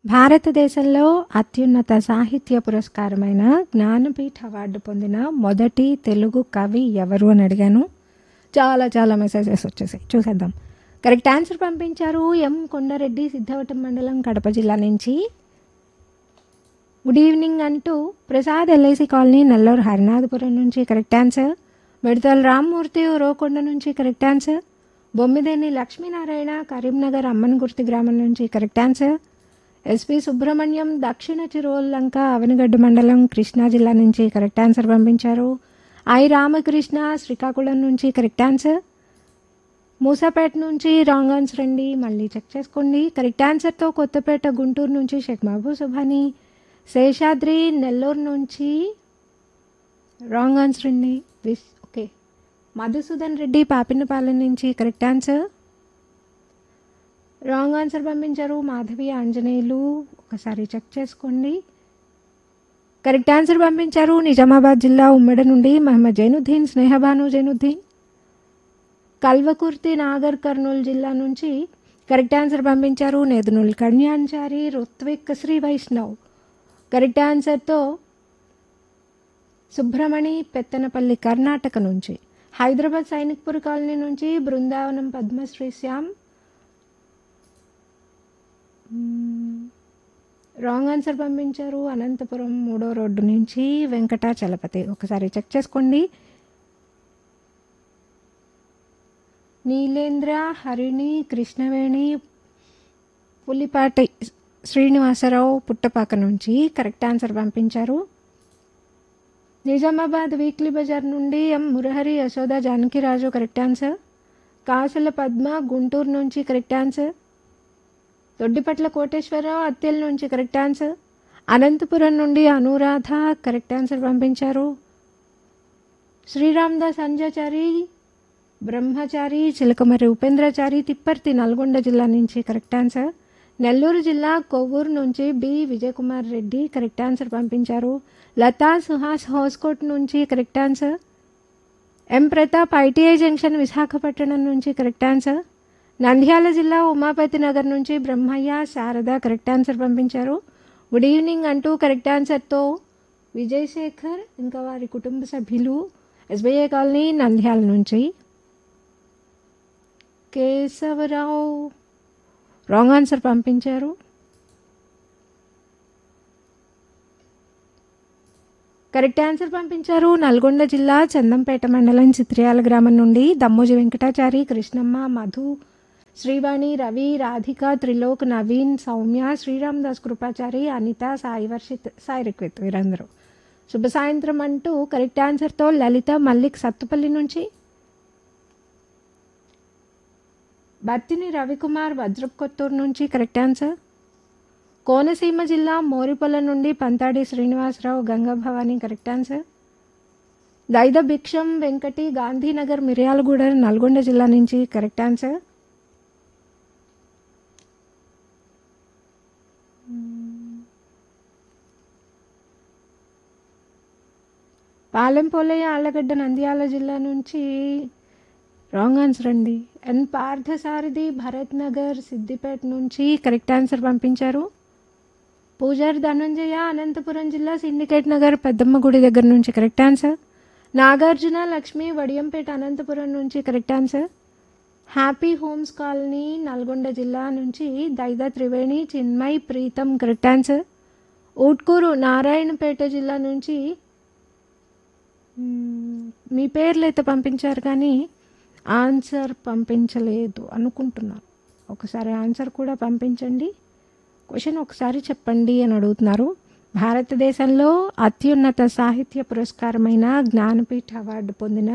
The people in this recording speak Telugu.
భారతదేశంలో అత్యున్నత సాహిత్య పురస్కారమైన జ్ఞానపీఠ అవార్డు పొందిన మొదటి తెలుగు కవి ఎవరు అని అడిగాను. చాలా మెసేజెస్ వచ్చేసాయి, చూసేద్దాం. కరెక్ట్ ఆన్సర్ పంపించారు ఎం కొండారెడ్డి, సిద్ధవటం మండలం, కడప జిల్లా నుంచి. గుడ్ ఈవినింగ్ అంటూ ప్రసాద్ ఎల్ఐసి కాలనీ, నెల్లూరు హరినాథపురం నుంచి కరెక్ట్ ఆన్సర్. మిడతల రామ్మూర్తి, ఉరవకొండ నుంచి కరెక్ట్ ఆన్సర్. బొమ్మిదేని లక్ష్మీనారాయణ, కరీంనగర్ అమ్మన్గుర్తి గ్రామం నుంచి కరెక్ట్ ఆన్సర్. ఎస్పి సుబ్రహ్మణ్యం, దక్షిణ చిరోల్లంక, అవనిగడ్డ మండలం, కృష్ణా జిల్లా నుంచి కరెక్ట్ ఆన్సర్ పంపించారు. ఐ రామకృష్ణ, శ్రీకాకుళం నుంచి కరెక్ట్ ఆన్సర్. మూసాపేట నుంచి రాంగ్ ఆన్సర్ అండి, మళ్ళీ చెక్ చేసుకోండి. కరెక్ట్ ఆన్సర్తో కొత్తపేట గుంటూరు నుంచి షేక్ మహబూబ్ సుభాని. శేషాద్రి నెల్లూరు నుంచి రాంగ్ ఆన్సర్ అండి. ఓకే. మధుసూదన్ రెడ్డి పాపినపాలెం నుంచి కరెక్ట్ ఆన్సర్. రాంగ్ ఆన్సర్ పంపించారు మాధవి ఆంజనేయులు, ఒకసారి చెక్ చేసుకోండి. కరెక్ట్ ఆన్సర్ పంపించారు నిజామాబాద్ జిల్లా ఉమ్మడి నుండి మహమ్మద్ జైనుద్దీన్, స్నేహబాను జైనుద్దీన్. కల్వకుర్తి నాగర్ కర్నూలు జిల్లా నుంచి కరెక్ట్ ఆన్సర్ పంపించారు నేదునుల్ కళ్యాణ్చారి, రుత్విక్, శ్రీ వైష్ణవ్. కరెక్ట్ ఆన్సర్తో సుబ్రమణి పెత్తనపల్లి, కర్ణాటక నుంచి. హైదరాబాద్ సైనిక్పూర్ కాలనీ నుంచి బృందావనం పద్మశ్రీ శ్యామ్. రాంగ్ ఆన్సర్ పంపించారు అనంతపురం 3వ రోడ్డు నుంచి వెంకటాచలపతి, ఒకసారి చెక్ చేసుకోండి. నీలేంద్ర, హరిణి, కృష్ణవేణి, పులిపాటి శ్రీనివాసరావు, పుట్టపాక నుంచి కరెక్ట్ ఆన్సర్ పంపించారు. నిజామాబాద్ వీక్లీ బజార్ నుండి ఎం మురహరి, యశోద, జానకిరాజు కరెక్ట్ ఆన్సర్. కాసుల పద్మ, గుంటూరు నుంచి కరెక్ట్ ఆన్సర్. దొడ్డిపట్ల కోటేశ్వరరావు, అత్తెల్ నుంచి కరెక్ట్ ఆన్సర్. అనంతపురం నుండి అనురాధ కరెక్ట్ ఆన్సర్ పంపించారు. శ్రీరామదాస్ అంజాచారి, బ్రహ్మచారి, చిలకమర్రి ఉపేంద్రచారి, తిప్పర్తి, నల్గొండ జిల్లా నుంచి కరెక్ట్ ఆన్సర్. నెల్లూరు జిల్లా కొవ్వూరు నుంచి B Vijayakumar Reddy correct answer పంపించారు. లతా సుహాస్, హౌస్కోట్ నుంచి కరెక్ట్ ఆన్సర్. ఎం ప్రతాప్, ఐటీఐ జంక్షన్, విశాఖపట్నం నుంచి కరెక్ట్ ఆన్సర్. నంద్యాల జిల్లా ఉమాపతి నగర్ నుంచి బ్రహ్మయ్య, శారద కరెక్ట్ ఆన్సర్ పంపించారు. గుడ్ ఈవినింగ్ అంటూ కరెక్ట్ ఆన్సర్తో విజయశేఖర్ ఇంకా వారి కుటుంబ సభ్యులు, ఎస్బీఐ కాలనీ, నంద్యాల నుంచి. కేశవరావు రాంగ్ ఆన్సర్ పంపించారు. కరెక్ట్ ఆన్సర్ పంపించారు నల్గొండ జిల్లా చందంపేట మండలం, చిత్రియాల గ్రామం నుండి దమ్మోజి వెంకటాచారి, కృష్ణమ్మ, మధు, శ్రీవాణి, రవి, రాధిక, త్రిలోక్, నవీన్, సౌమ్య, శ్రీరామదాస్ కృపాచారి, అనిత, సాయి వర్షిత్, సాయి రిక్విత్, వీరందరూ శుభ సాయంత్రం అంటూ కరెక్ట్ ఆన్సర్తో లలిత మల్లిక్, సత్తుపల్లి నుంచి. బత్తిని రవికుమార్, వజ్రప్ కొత్తూరు నుంచి కరెక్ట్ ఆన్సర్. కోనసీమ జిల్లా మోరిపొలం నుండి పంతాడి శ్రీనివాసరావు, గంగా భవాని కరెక్ట్ ఆన్సర్. దైద భిక్షం వెంకటి, గాంధీనగర్, మిర్యాలగూడ, నల్గొండ జిల్లా నుంచి కరెక్ట్ ఆన్సర్. పాలెంపోలయ్య, ఆళ్లగడ్డ, నంద్యాల జిల్లా నుంచి రాంగ్ ఆన్సర్ అండి. ఎన్ పార్థసారథి, భరత్ నగర్, సిద్దిపేట నుంచి కరెక్ట్ ఆన్సర్ పంపించారు. పూజారి ధనంజయ, అనంతపురం జిల్లా సిండికేట్ నగర్, పెద్దమ్మ గుడి దగ్గర నుంచి కరెక్ట్ ఆన్సర్. నాగార్జున లక్ష్మి, వడియంపేట, అనంతపురం నుంచి correct answer. Happy homes colony, Nalgonda జిల్లా నుంచి దైదా త్రివేణి, చిన్మయ్, ప్రీతం కరెక్ట్ ఆన్సర్. ఊట్కూరు, నారాయణపేట జిల్లా నుంచి మీ పేర్లు అయితే పంపించారు కానీ ఆన్సర్ పంపించలేదు అనుకుంటున్నాను. ఒకసారి ఆన్సర్ కూడా పంపించండి. క్వశ్చన్ ఒకసారి చెప్పండి అని అడుగుతున్నారు. భారతదేశంలో అత్యున్నత సాహిత్య పురస్కారమైన జ్ఞానపీఠ అవార్డు పొందిన